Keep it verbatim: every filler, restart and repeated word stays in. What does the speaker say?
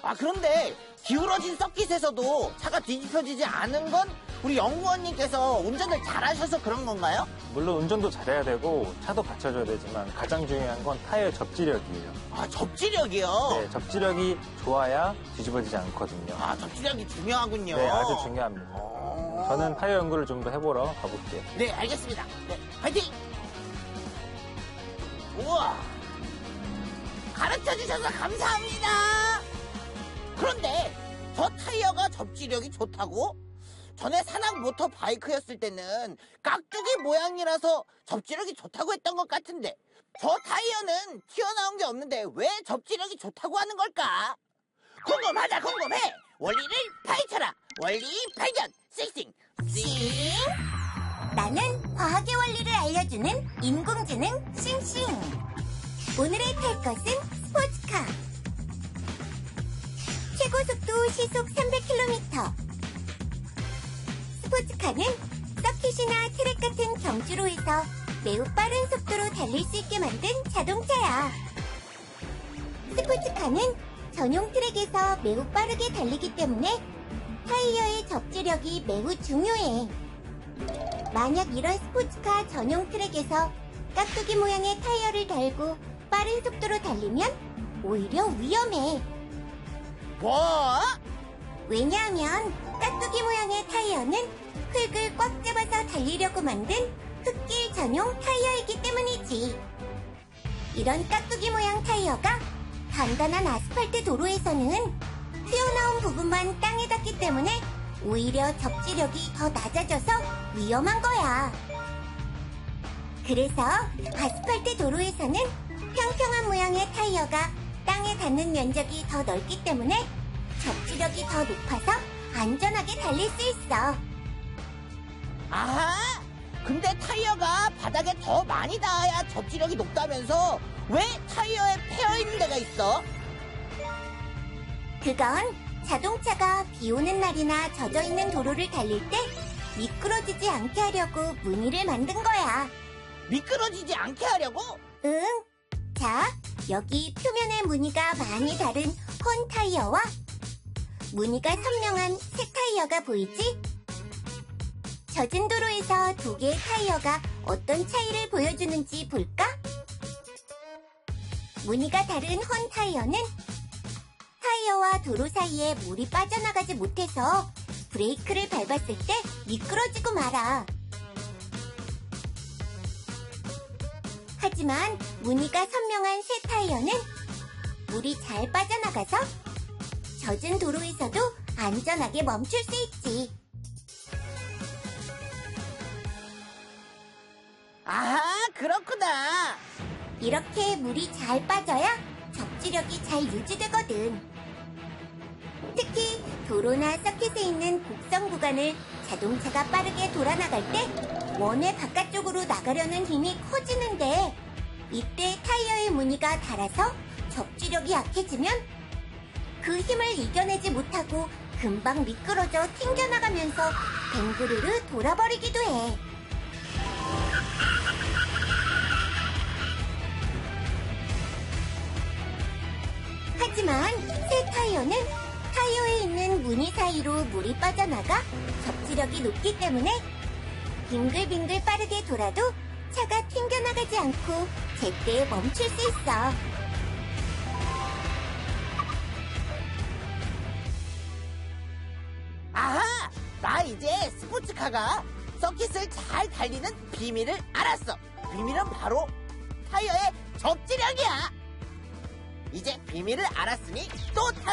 아, 그런데 기울어진 서킷에서도 차가 뒤집혀지지 않은 건 우리 연구원님께서 운전을 잘하셔서 그런 건가요? 물론 운전도 잘해야 되고 차도 받쳐줘야 되지만 가장 중요한 건 타이어의 접지력이에요. 아, 접지력이요? 네, 접지력이 좋아야 뒤집어지지 않거든요. 아, 접지력이 중요하군요. 네, 아주 중요합니다. 어... 저는 타이어 연구를 좀 더 해보러 가볼게요. 네, 알겠습니다. 네, 파이팅! 우와! 가르쳐 주셔서 감사합니다! 그런데 저 타이어가 접지력이 좋다고? 전에 산악 모터 바이크였을 때는 깍두기 모양이라서 접지력이 좋다고 했던 것 같은데 저 타이어는 튀어나온 게 없는데 왜 접지력이 좋다고 하는 걸까? 궁금하다 궁금해! 원리를 파헤쳐라! 원리 발견! 싱싱! 싱! 나는 과학의 원리를 알려주는 인공지능 싱싱. 오늘의 탈 것은 스포츠카. 최고속도 시속 삼백 킬로미터. 스포츠카는 서킷이나 트랙 같은 경주로에서 매우 빠른 속도로 달릴 수 있게 만든 자동차야. 스포츠카는 전용 트랙에서 매우 빠르게 달리기 때문에 타이어의 접지력이 매우 중요해. 만약 이런 스포츠카 전용 트랙에서 깍두기 모양의 타이어를 달고 빠른 속도로 달리면 오히려 위험해. 뭐? 왜냐하면 깍두기 모양의 타이어는 흙을 꽉 잡아서 달리려고 만든 흙길 전용 타이어이기 때문이지. 이런 깍두기 모양 타이어가 단단한 아스팔트 도로에서는 튀어나온 부분만 땅에 닿기 때문에 오히려 접지력이 더 낮아져서 위험한 거야. 그래서 아스팔트 도로에서는 평평한 모양의 타이어가 땅에 닿는 면적이 더 넓기 때문에 접지력이 더 높아서 안전하게 달릴 수 있어. 아하! 근데 타이어가 바닥에 더 많이 닿아야 접지력이 높다면서 왜 타이어에 패여있는 데가 있어? 그건 자동차가 비 오는 날이나 젖어있는 도로를 달릴 때 미끄러지지 않게 하려고 무늬를 만든 거야. 미끄러지지 않게 하려고? 응. 자, 여기 표면의 무늬가 많이 다른 헌 타이어와 무늬가 선명한 새 타이어가 보이지? 젖은 도로에서 두 개의 타이어가 어떤 차이를 보여주는지 볼까? 무늬가 다른 헌 타이어는 타이어와 도로 사이에 물이 빠져나가지 못해서 브레이크를 밟았을 때 미끄러지고 말아. 하지만 무늬가 선명한 새 타이어는 물이 잘 빠져나가서 젖은 도로에서도 안전하게 멈출 수 있지. 아하, 그렇구나. 이렇게 물이 잘 빠져야 접지력이 잘 유지되거든. 특히 도로나 서킷에 있는 곡선 구간을 자동차가 빠르게 돌아나갈 때 원의 바깥쪽으로 나가려는 힘이 커지는데 이때 타이어의 무늬가 닳아서 접지력이 약해지면 그 힘을 이겨내지 못하고 금방 미끄러져 튕겨나가면서 뱅그르르 돌아버리기도 해. 하지만 새 타이어는 타이어에 있는 무늬 사이로 물이 빠져나가 접지력이 높기 때문에 빙글빙글 빠르게 돌아도 차가 튕겨나가지 않고 제때 멈출 수 있어. 아하! 나 이제 스포츠카가 서킷을 잘 달리는 비밀을 알았어. 비밀은 바로 타이어의 접지력이야. 이제 비밀을 알았으니 또 타